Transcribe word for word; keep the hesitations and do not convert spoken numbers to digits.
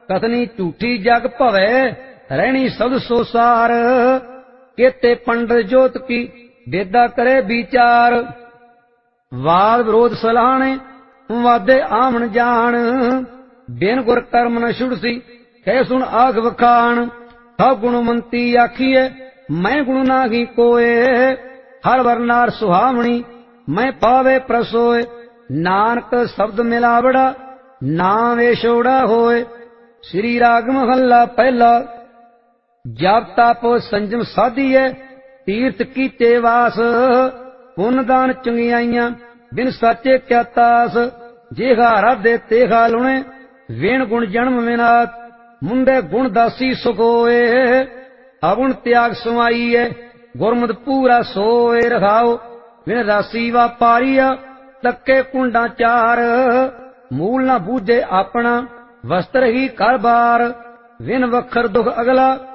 कथनी झूठी जग भवै रहनी सब सोसार। केते पंडित जोत की वेदा करे विचार। वाद विरोध सलाहने वादे आमन जान। बिन गुर कर्म न छुड़सी कह सुन आख वखान। हव गुणवंती आखिए मैं गुण नाही कोय। हर वर्नार सुहावनी मैं पावे प्रसोय। नानक शब्द मिलावड़ा नाम एशोड़ा होए। श्री राग महला पहला। जप तप संजम साधिए तीर्थ कीते वास। पुन दान चंगियाइयां बिन साचे क्या तास। जेहा राधे तेहा लुणे वेण गुण जन्म विनात। मुंडे गुण दासी सुख होए अगुण त्याग समाइए। गुरमत पूरा सोए रखाओ विन राशि वापारिया। तक्के कुंडा चार मूल न बूझे अपना वस्त्र ही कर बार। विन वखर दुख अगला